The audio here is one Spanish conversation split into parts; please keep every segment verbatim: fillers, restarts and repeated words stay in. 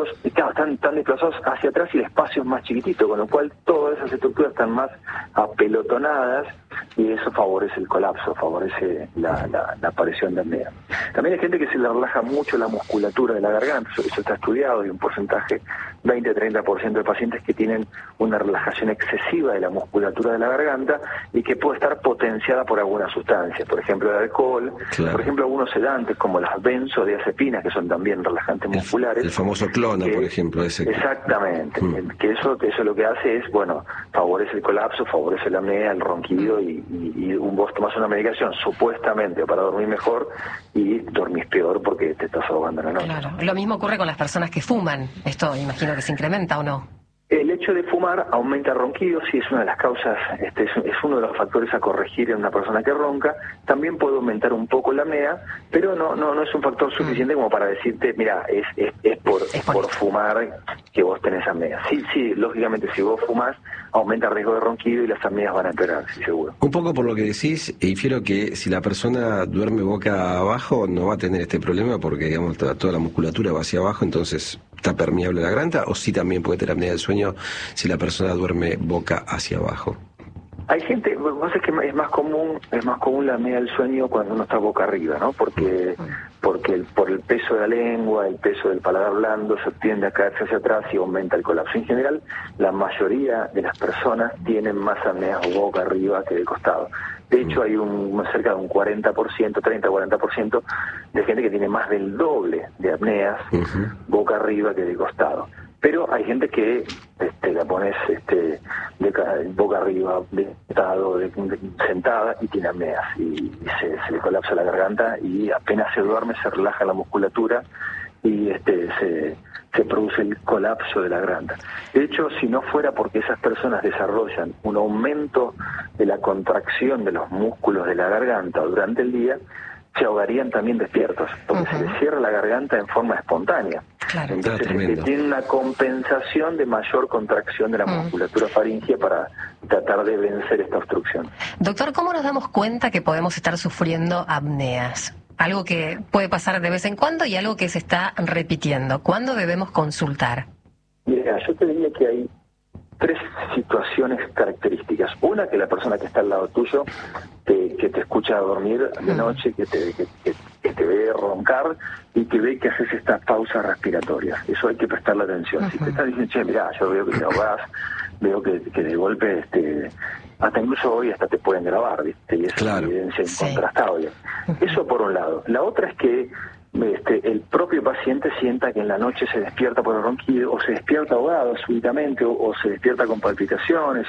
desplazados, y claro, están, están desplazados hacia atrás y el espacio es más chiquitito, con lo cual todas esas estructuras están más apelotonadas y eso favorece el colapso, favorece la, la, la aparición de apnea. También hay gente que se le relaja mucho la musculatura de la garganta, eso, eso está estudiado, hay un porcentaje, veinte a treinta por ciento de pacientes que tienen una relajación excesiva de la musculatura de la garganta y que puede estar potenciada por alguna sustancia, por ejemplo el alcohol, claro. Por ejemplo algunos sedantes como las benzodiazepinas, que son también relajantes el, musculares. El famoso clona, que, por ejemplo. Ese. Exactamente, mm. que eso, que eso lo que hace es, bueno, favorece el colapso, favorece la apnea, el ronquido y, y, y un, vos tomás una medicación supuestamente para dormir mejor y dormís peor porque te estás ahogando en la noche. Claro, lo mismo ocurre con las personas que fuman, esto imagino que se incrementa o no. El hecho de fumar aumenta el ronquido, sí es una de las causas, este, es, es uno de los factores a corregir en una persona que ronca. También puede aumentar un poco la apnea, pero no no no es un factor suficiente como para decirte, mira, es es, es por es por fumar que vos tenés apnea. Sí, sí, lógicamente si vos fumás aumenta el riesgo de ronquido y las apneas van a empeorar, sí, seguro. Un poco por lo que decís, infiero que si la persona duerme boca abajo no va a tener este problema porque, digamos, toda, toda la musculatura va hacia abajo, entonces está permeable la garganta, o sí también puede tener apnea del sueño si la persona duerme boca hacia abajo. Hay gente, vos sabés que es más común, es más común la apnea del sueño cuando uno está boca arriba, ¿no? Porque porque el, por el peso de la lengua, el peso del paladar blando, se tiende a caerse hacia atrás y aumenta el colapso. En general, la mayoría de las personas tienen más apneas boca arriba que de costado. De hecho, hay un cerca de un cuarenta por ciento, treinta a cuarenta por ciento de gente que tiene más del doble de apneas uh-huh. boca arriba que de costado. Pero hay gente que este, la pones este, de boca arriba, de estado, de, de, sentada y tiene apneas y, y se, se le colapsa la garganta y apenas se duerme se relaja la musculatura y este se, se produce el colapso de la garganta. De hecho, si no fuera porque esas personas desarrollan un aumento de la contracción de los músculos de la garganta durante el día, se ahogarían también despiertos, porque uh-huh. se les cierra la garganta en forma espontánea. Claro. Entonces este, tiene una compensación de mayor contracción de la uh-huh. musculatura faríngea para tratar de vencer esta obstrucción. Doctor, ¿cómo nos damos cuenta que podemos estar sufriendo apneas? Algo que puede pasar de vez en cuando y algo que se está repitiendo. ¿Cuándo debemos consultar? Mira, yo te diría que hay tres situaciones características. Una, que la persona que está al lado tuyo te, que te escucha dormir de noche, que te, que, que, que te ve roncar y que ve que haces estas pausas respiratorias. Eso hay que prestarle atención. Uh-huh. Si te estás diciendo, che, mirá, yo veo que te ahogás, veo que, que de golpe, este, hasta incluso hoy hasta te pueden grabar, ¿viste? Y es claro. una evidencia Sí. incontrastable. Uh-huh. Eso por un lado. La otra es que Este, el propio paciente sienta que en la noche se despierta por el ronquido, o se despierta ahogado súbitamente, o, o se despierta con palpitaciones,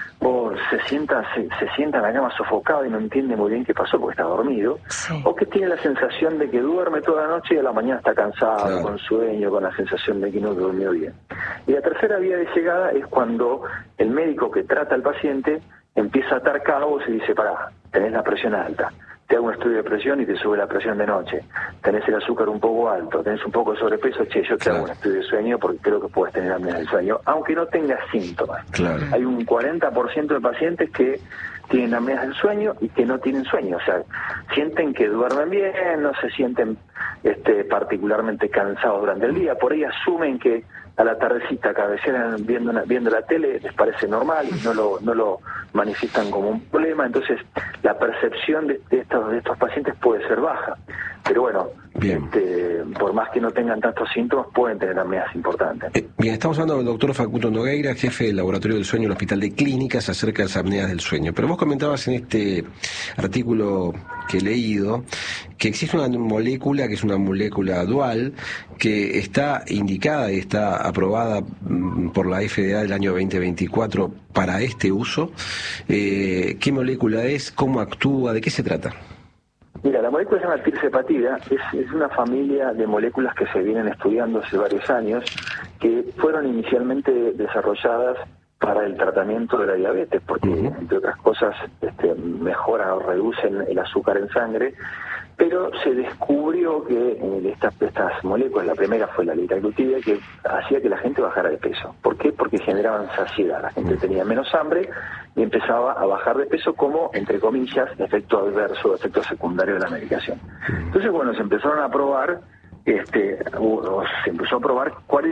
o se sienta se, se sienta en la cama sofocado y no entiende muy bien qué pasó porque está dormido, sí. o que tiene la sensación de que duerme toda la noche y a la mañana está cansado, claro. con sueño, con la sensación de que no durmió bien. Y la tercera vía de llegada es cuando el médico que trata al paciente empieza a atar cabos y dice, pará, tenés la presión alta. Te hago un estudio de presión y te sube la presión de noche. Tenés el azúcar un poco alto, tenés un poco de sobrepeso, che, yo te claro. hago un estudio de sueño porque creo que puedes tener apnea del sueño, aunque no tengas síntomas. Claro. Hay un cuarenta por ciento de pacientes que tienen apneas del sueño y que no tienen sueño, o sea, sienten que duermen bien, no se sienten este, particularmente cansados durante el día, por ahí asumen que a la tardecita cabecean viendo una, viendo la tele, les parece normal y no lo no lo manifiestan como un problema, entonces la percepción de, de estos de estos pacientes puede ser baja, pero bueno, bien. Este, por más que no tengan tantos síntomas pueden tener apneas importantes. Eh, bien, estamos hablando del doctor Facundo Nogueira, jefe del Laboratorio del Sueño del Hospital de Clínicas, acerca de las apneas del sueño, pero vos comentabas en este artículo que he leído que existe una molécula que es una molécula dual que está indicada y está aprobada por la F D A del año veinte veinticuatro para este uso. Eh, ¿Qué molécula es? ¿Cómo actúa? ¿De qué se trata? Mira, la molécula se llama tirzepatida, es, es una familia de moléculas que se vienen estudiando hace varios años, que fueron inicialmente desarrolladas para el tratamiento de la diabetes, porque uh-huh. entre otras cosas este, mejoran o reducen el azúcar en sangre, pero se descubrió que eh, estas, estas moléculas, la primera fue la liraglutida, que hacía que la gente bajara de peso. ¿Por qué? Porque generaban saciedad, la gente tenía menos hambre y empezaba a bajar de peso como, entre comillas, efecto adverso, efecto secundario de la medicación. Entonces, bueno, se empezaron a probar, este, o, o se empezó a probar cuál